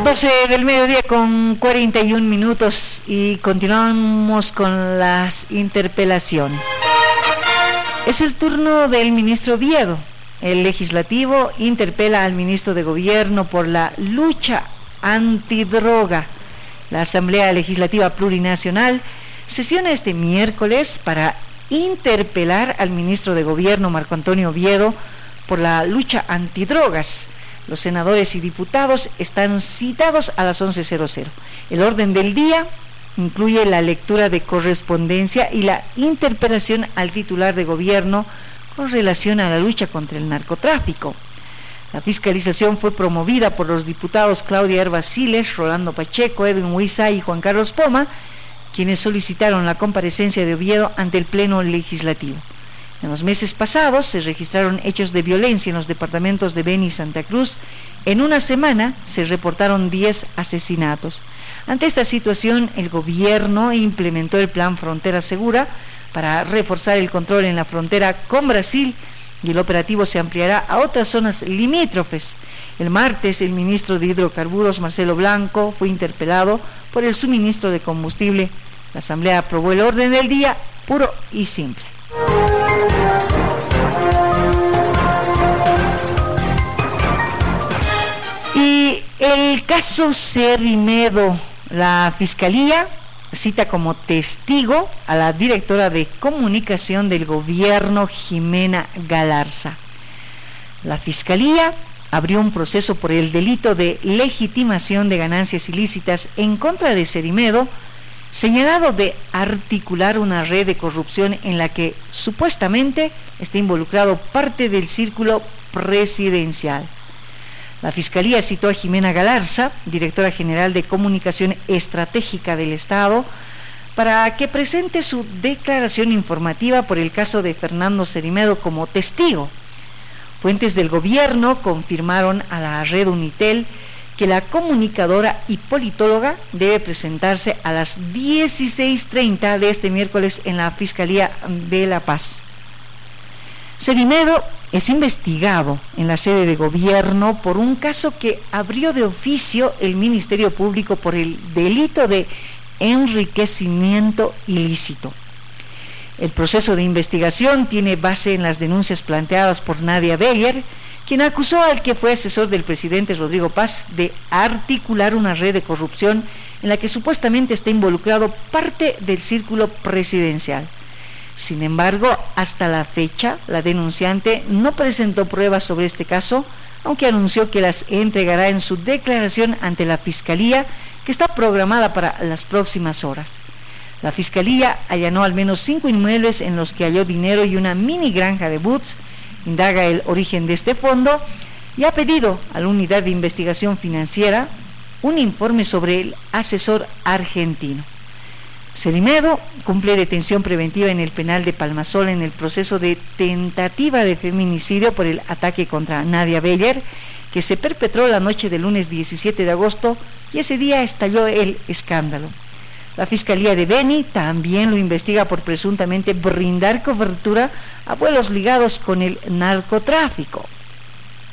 12 del mediodía con 41 minutos y continuamos con las interpelaciones. Es el turno del ministro Oviedo. El legislativo interpela al ministro de Gobierno por la lucha antidroga. La Asamblea Legislativa Plurinacional sesiona este miércoles para interpelar al ministro de Gobierno, Marco Antonio Oviedo, por la lucha antidrogas. Los senadores y diputados están citados a las 11:00. El orden del día incluye la lectura de correspondencia y la interpelación al titular de gobierno con relación a la lucha contra el narcotráfico. La fiscalización fue promovida por los diputados Claudia Herba Siles, Rolando Pacheco, Edwin Huizá y Juan Carlos Poma, quienes solicitaron la comparecencia de Oviedo ante el Pleno Legislativo. En los meses pasados se registraron hechos de violencia en los departamentos de Beni y Santa Cruz. En una semana se reportaron 10 asesinatos. Ante esta situación, el gobierno implementó el Plan Frontera Segura para reforzar el control en la frontera con Brasil y el operativo se ampliará a otras zonas limítrofes. El martes, el ministro de Hidrocarburos, Marcelo Blanco, fue interpelado por el suministro de combustible. La Asamblea aprobó el orden del día puro y simple. Y el caso Cerrimedo, la Fiscalía cita como testigo a la directora de comunicación del gobierno, Jimena Galarza. La Fiscalía abrió un proceso por el delito de legitimación de ganancias ilícitas en contra de Cerrimedo, señalado de articular una red de corrupción en la que supuestamente está involucrado parte del círculo presidencial. La Fiscalía citó a Jimena Galarza, directora general de Comunicación Estratégica del Estado, para que presente su declaración informativa por el caso de Fernando Cerrimedo como testigo. Fuentes del gobierno confirmaron a la red Unitel que la comunicadora y politóloga debe presentarse a las 16:30 de este miércoles en la Fiscalía de La Paz. Cerrimedo es investigado en la sede de gobierno por un caso que abrió de oficio el Ministerio Público por el delito de enriquecimiento ilícito. El proceso de investigación tiene base en las denuncias planteadas por Nadia Beller, quien acusó al que fue asesor del presidente Rodrigo Paz de articular una red de corrupción en la que supuestamente está involucrado parte del círculo presidencial. Sin embargo, hasta la fecha, la denunciante no presentó pruebas sobre este caso, aunque anunció que las entregará en su declaración ante la Fiscalía, que está programada para las próximas horas. La Fiscalía allanó al menos 5 inmuebles en los que halló dinero y una mini granja de boots, indaga el origen de este fondo y ha pedido a la Unidad de Investigación Financiera un informe sobre el asesor argentino. Cerrimedo cumple detención preventiva en el penal de Palmasol en el proceso de tentativa de feminicidio por el ataque contra Nadia Beller, que se perpetró la noche del lunes 17 de agosto y ese día estalló el escándalo. La Fiscalía de Beni también lo investiga por presuntamente brindar cobertura a vuelos ligados con el narcotráfico.